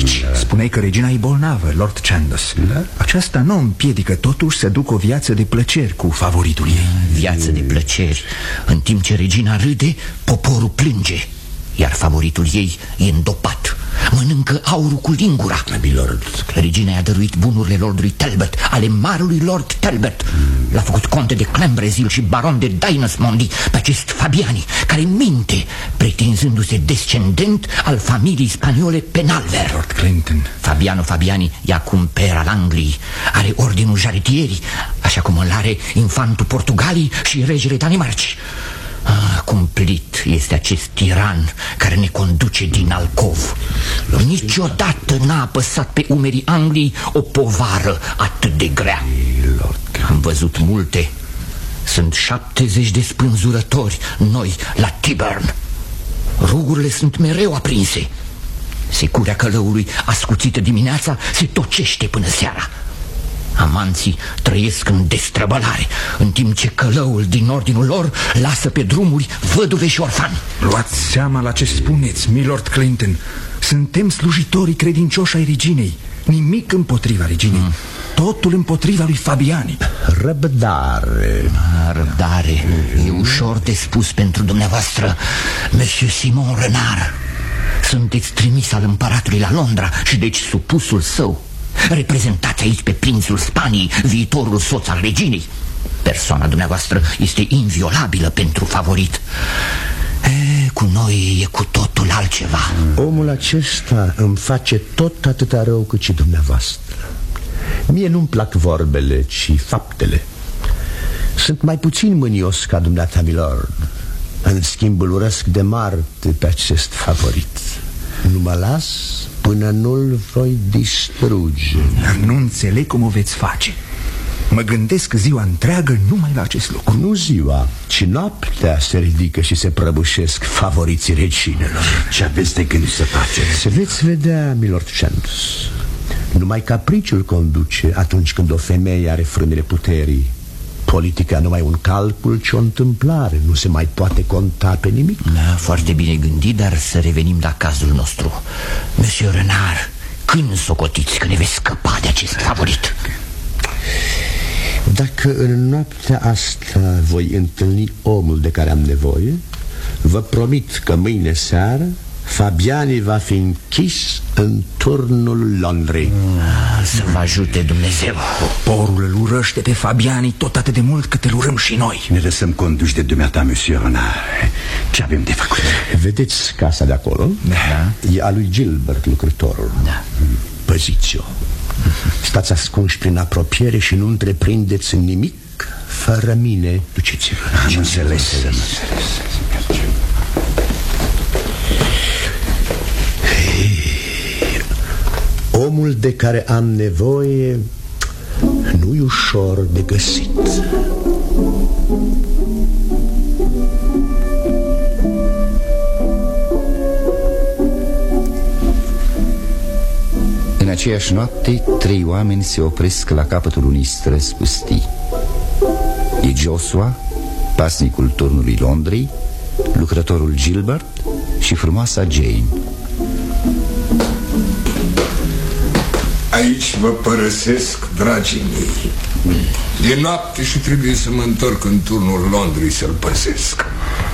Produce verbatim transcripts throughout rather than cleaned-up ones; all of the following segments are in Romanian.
aici. Spuneai că regina e bolnavă, Lord Chandos. Da? Aceasta nu împiedică totuși să ducă o viață de plăceri cu favoritul ei. Viață de plăceri. În timp ce regina râde, poporul plânge. Iar favoritul ei e îndopat. Mănâncă aurul cu lingura. Milord. Regina i-a dăruit bunurile lordului Talbot, ale marelui Lord Talbot. L-a făcut conte de Clambrezil și baron de Dynasmondy pe acest Fabiani, care minte, pretinzându-se descendent al familiei spaniole Penalver. Lord Clinton. Fabiano Fabiani e acum per al Angliei. Are ordinul Jarretierii, așa cum îl are infantul Portugalii și regele Danimarcii. Ah, cumplit este acest tiran care ne conduce din alcov. Niciodată n-a apăsat pe umerii Angliei o povară atât de grea. Am văzut multe. Sunt șaptezeci de spânzurători noi la Tyburn. Rugurile sunt mereu aprinse. Securea călăului ascuțită dimineața se tocește până seara. Amanții trăiesc în destrăbălare, în timp ce călăul din ordinul lor lasă pe drumuri văduve și orfani. Luați seama la ce spuneți, Milord Clinton. Suntem slujitorii credincioși ai reginei. Nimic împotriva reginei, mm. totul împotriva lui Fabiani. Răbdare. Răbdare e ușor de spus pentru dumneavoastră, Monsieur Simon Renard. Sunteți trimis al împăratului la Londra și deci supusul său. Reprezentați aici pe prințul Spaniei, viitorul soț al reginei. Persoana dumneavoastră este inviolabilă pentru favorit. E, cu noi e cu totul altceva. Omul acesta îmi face tot atâta rău cât și dumneavoastră. Mie nu-mi plac vorbele, ci faptele. Sunt mai puțin mânios ca dumneata, milord. În schimb îl urăsc de moarte pe acest favorit. Nu mă las până nu-l voi distruge. Dar nu înțeleg cum o veți face. Mă gândesc ziua întreagă numai la acest lucru. Nu ziua, ci noaptea se ridică și se prăbușesc favoriții reginelor. Ce aveți de gând să faceți? Se veți vedea, Milord Chandos. Numai capriciul conduce atunci când o femeie are frânele puterii. Politica numai un calcul, ci o întâmplare. Nu se mai poate conta pe nimic. Da, foarte bine gândit, dar să revenim la cazul nostru. Monsieur Renard, când socotiți că ne veți scăpa de acest favorit? Dacă în noaptea asta voi întâlni omul de care am nevoie, vă promit că mâine seară Fabiani va fi închis în turnul Londrei. ah, Să vă ajute Dumnezeu. Poporul îl urăște pe Fabiani tot atât de mult cât îl urâm și noi. Ne lăsăm conduși de dumneata, Monsieur Renard. Ce avem de făcut? Vedeți casa de acolo? Da. E a lui Gilbert, lucrătorul. Da. Păziți-o. Stați ascunși prin apropiere și nu întreprindeți nimic fără mine. Duceți-vă. Am înțeles. Omul de care am nevoie nu-i ușor de găsit. În aceeași noapte, trei oameni se opresc la capătul unei străzi pustii. E Joshua, pasnicul turnului Londrei, lucrătorul Gilbert și frumoasa Jane. Aici vă părăsesc, dragii mei. E noapte și trebuie să mă întorc în turnul Londrei să-l păzesc.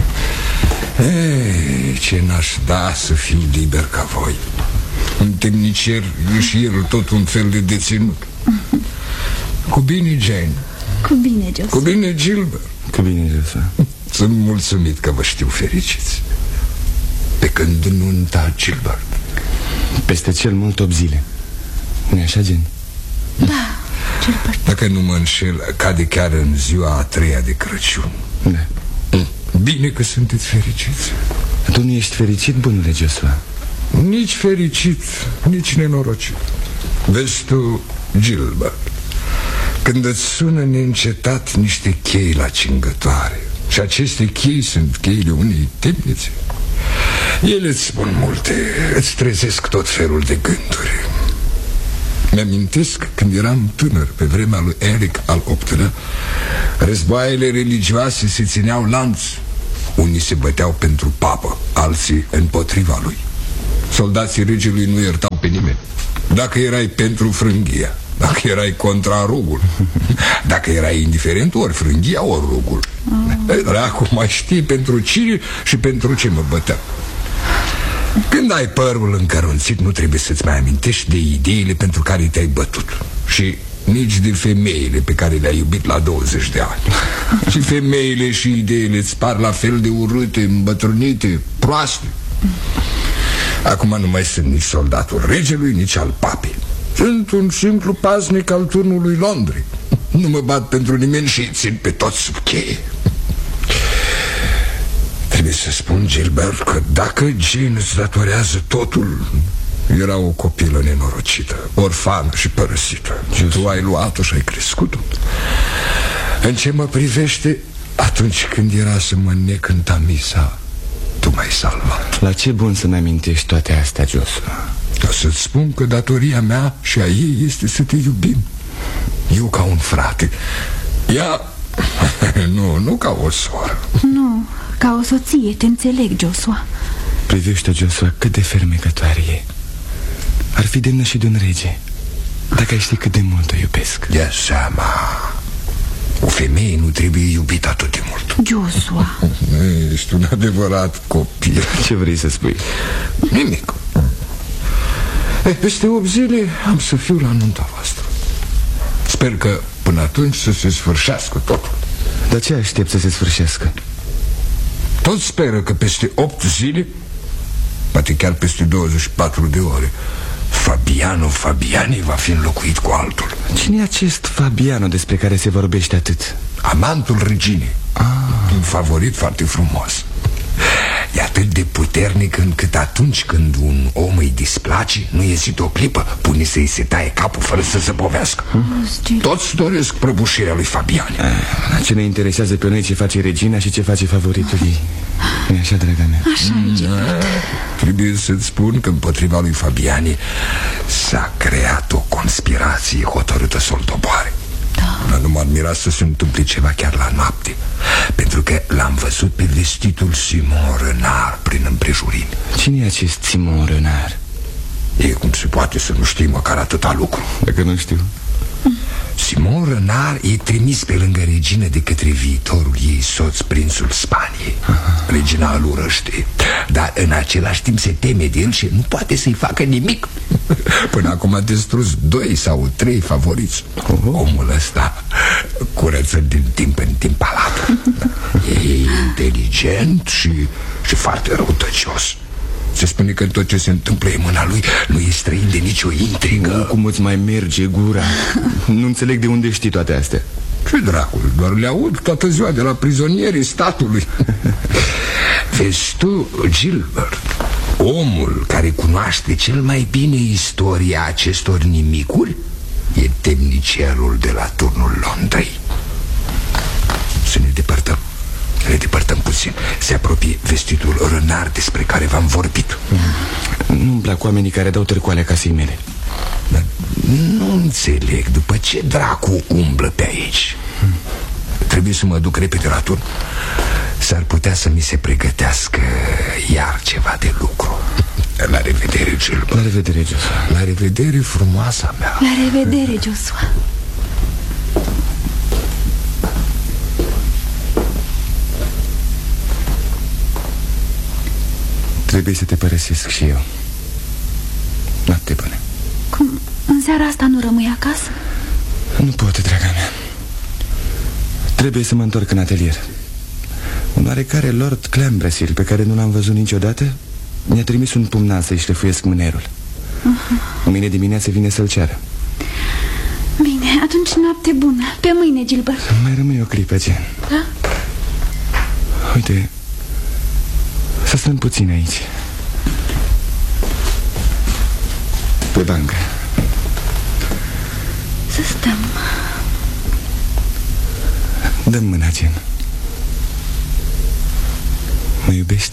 Ei, ce n-aș da să fiu liber ca voi. Un temnicer e și el tot un fel de deținut. Cu bine, Jane. Cu bine, Joshua. Cu bine, Gilbert. Cu bine, Joshua. Sunt mulțumit că vă știu fericiți. Pe când nunta, Gilbert? Peste cel mult opt zile. Nu-i așa, Jane? Da, Gilbert. Dacă nu mă înșel, cade chiar în ziua a treia de Crăciun. Da. Bine că sunteți fericiți. Tu nu ești fericit, bunule Joshua? Nici fericit, nici nenorocit. Vezi tu, Gilbert, când îți sună neîncetat niște chei la cingătoare, și aceste chei sunt cheile unei temnițe, ele îți spun multe, îți trezesc tot felul de gânduri. Mi-amintesc când eram tânăr, pe vremea lui Eric al optulea, războaiele religioase se țineau lanț. Unii se băteau pentru papă, alții împotriva lui. Soldații regelui nu iertau pe nimeni. Dacă erai pentru frânghia, dacă erai contra rugul, dacă erai indiferent, ori frânghia, ori rugul. oh. Acum mai știi pentru cine și pentru ce mă băteam. Când ai părul încărunțit, nu trebuie să-ți mai amintești de ideile pentru care te-ai bătut. Și nici de femeile pe care le-ai iubit la douăzeci de ani. Și femeile și ideile îți par la fel de urâte, îmbătrânite, proaste. Acum nu mai sunt nici soldatul regelui, nici al papei. Sunt un simplu paznic al turnului Londrei. Nu mă bat pentru nimeni și îi țin pe toți sub cheie. Trebuie să spun, Gilbert, că dacă Jane îți datorează totul, era o copilă nenorocită, orfană și părăsită. Și tu ai luat-o și ai crescut-o. În ce mă privește, atunci când era să mă nec în Tamisa, tu m-ai salvat. La ce bun să-mi amintești toate astea, Joshua? Ca să-ți spun că datoria mea și a ei este să te iubim. Eu ca un frate, ea... nu, nu ca o soră. Nu, ca o soție, te înțeleg, Joshua. Privește, Joshua, cât de fermecătoare e. Ar fi demnă și de un rege, dacă ai ști cât de mult o iubesc. Ia seama, o femeie nu trebuie iubită atât de mult. Joshua, ești un adevărat copil. Ce vrei să spui? Nimic. E, peste opt zile am să fiu la nunta voastră. Sper că până atunci să se sfârșească totul. Dar ce aștept să se sfârșească? Tot speră că peste opt zile, poate chiar peste douăzeci și patru de ore, Fabiano Fabiani va fi înlocuit cu altul. Cine e acest Fabiano despre care se vorbește atât? Amantul reginei. ah. Un favorit foarte frumos. E atât de puternic încât atunci când un om îi displace, nu ezită o clipă, pune să-i se taie capul fără să se povească. hmm? Toți doresc prăbușirea lui Fabiani. ah, Ce ne interesează pe noi ce face regina și ce face favoritul ei. E așa, draga mea? Așa e, Gilbert. Trebuie să-ți spun că împotriva lui Fabiani s-a creat o conspirație hotărâtă să-l doboare. Da. Nu m-ar mira să se întâmple ceva chiar la noapte, pentru că l-am văzut pe vestitul Simon Renard prin împrejurimi. Cine e acest Simon Renard? E cum se poate să nu știi măcar atâta lucru? Dacă nu știu. Simon Renard e trimis pe lângă regină de către viitorul ei soț, prințul Spaniei. Aha. Regina îl urăște, dar în același timp se teme de el și nu poate să-i facă nimic. Până acum a distrus doi sau trei favoriți. uh -huh. Omul ăsta curăță din timp în timp palatul. E inteligent și, și foarte răutăcios. Se spune că tot ce se întâmplă e mâna lui. Nu e străin de nicio intrigă. Nu, cum îți mai merge gura? Nu înțeleg de unde știi toate astea. Ce dracul, doar le aud toată ziua de la prizonierii statului. Vezi tu, Gilbert, omul care cunoaște cel mai bine istoria acestor nimicuri e temnicerul de la turnul Londrei. Să ne depărtăm. Ne depărtăm puțin. Se apropie vestitul Renard despre care v-am vorbit. Nu-mi plac oamenii care dau târcoale casei mele. Dar nu înțeleg după ce dracu umblă pe aici. hmm. Trebuie să mă duc repede la turn. S-ar putea să mi se pregătească iar ceva de lucru. La revedere, Gilbert. La revedere, Joshua. La revedere, frumoasa mea. La revedere, Joshua. Trebuie să te părăsesc și eu. Noapte bună. Cum? În seara asta nu rămâi acasă? Nu pot, draga mea. Trebuie să mă întorc în atelier. Un oarecare Lord Clanbrassil, pe care nu l-am văzut niciodată, mi-a trimis un pumnal să-i șlefuiesc mânerul. uh-huh. Mâine dimineață vine să-l ceară. Bine, atunci noapte bună. Pe mâine, Gilbert. Mai rămâi o clipă, Jen. Da? Uite, să stăm puțin aici, pe bancă. Să stăm. Dă-mi mâna, Jen. Mă iubești?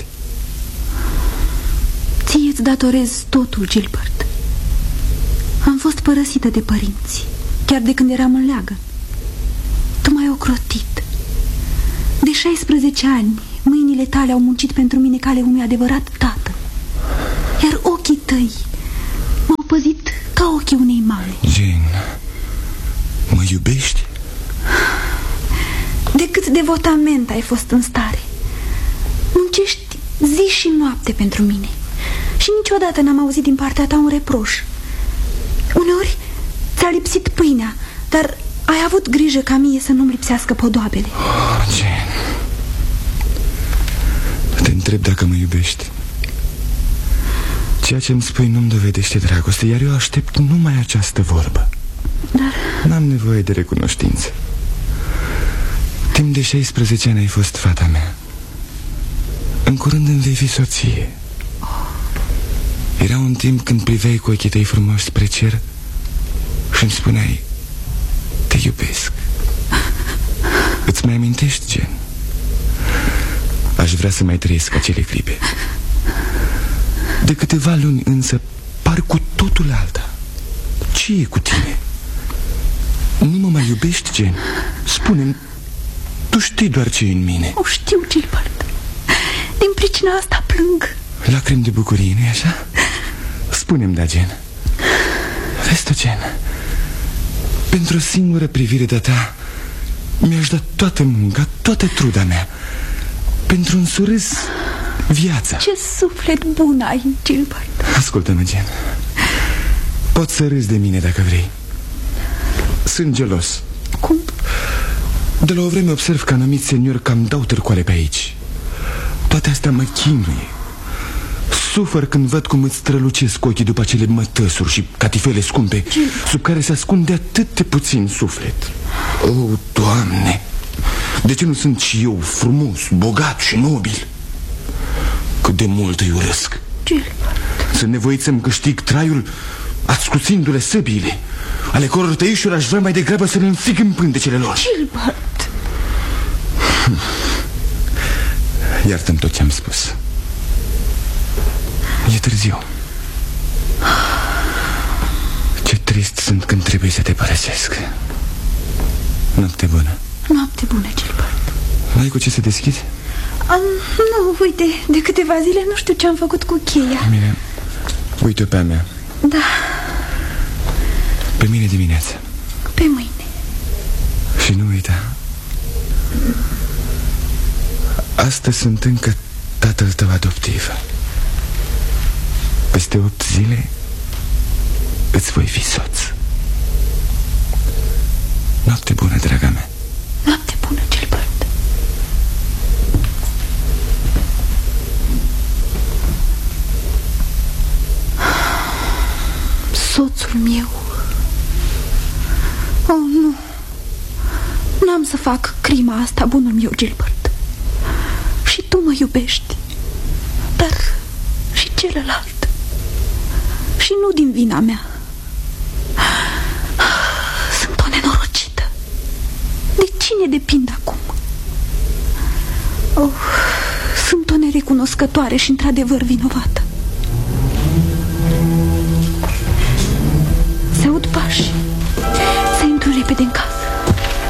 Ție-ți datorez totul, Gilbert. Am fost părăsită de părinți, chiar de când eram în leagăn. Tu m-ai ocrotit. De șaisprezece ani mâinile tale au muncit pentru mine ca ale unui adevărat tată. Iar ochii tăi m-au păzit ca ochii unei mame. Jane, mă iubești? De cât devotament ai fost în stare. Muncești zi și noapte pentru mine și niciodată n-am auzit din partea ta un reproș. Uneori ți-a lipsit pâinea, dar ai avut grijă ca mie să nu-mi lipsească podoabele. Oh, Jane, te întreb dacă mă iubești. Ceea ce îmi spui nu-mi dovedește dragoste, iar eu aștept numai această vorbă. Dar... n-am nevoie de recunoștință. Timp de șaisprezece ani ai fost fata mea. În curând îmi vei fi soție. Era un timp când priveai cu ochii tăi frumoși spre cer și îmi spuneai: te iubesc. Îți mai amintești, Jen? Aș vrea să mai trăiesc acele clipe. De câteva luni însă par cu totul alta. Ce e cu tine? Nu mă mai iubești, Jen? Spune-mi, tu știi doar ce e în mine. O știu, Gilbert. Din pricina asta plâng. Lacrimi de bucurie, nu-i așa? Spune-mi, da, Jen. Vezi tu, Jen, pentru o singură privire de-a ta mi-aș da toată munca, toată truda mea. Pentru un surâs, viața. Ce suflet bun ai, Gilbert. Ascultă-mă, Jen, poți să râzi de mine dacă vrei. Sunt gelos. Cum? De la o vreme observ că anumiți seniori cam dau târcoale pe aici. Toate astea mă chinuie. Sufăr când văd cum îți strălucesc ochii după acele mătăsuri și catifele scumpe, ce? Sub care se ascunde atât de puțin suflet. O, Doamne, de ce nu sunt și eu frumos, bogat și nobil? Cât de mult îi urăsc. Gilbert. Sunt nevoit să-mi câștig traiul ascuțindu-le săbiile, ale căror tăișuri aș vrea mai degrabă să le înfig în pântecele lor. Gilbert. Iartă-mi tot ce-am spus. E târziu. Ce trist sunt când trebuie să te părăsesc. Noapte bună. Noapte bună, Gilbert. Ai cu ce să deschizi? Um, nu, uite, de câteva zile nu știu ce am făcut cu cheia. Bine, uite-o pe a mea. Da. Pe mine dimineața. Pe mâine. Și nu uita, astăzi sunt încă tatăl tău adoptiv. Peste opt zile îți voi fi soț. Noapte bună, draga mea. Noapte bună, Gilbert. Soțul meu. Oh, nu. N-am să fac crima asta, bunul meu, Gilbert. Și tu mă iubești. Dar și celălalt. Și nu din vina mea. Sunt o nenorocită. De cine depind acum? Oh, sunt o nerecunoscătoare și într-adevăr vinovată. Se aud pași.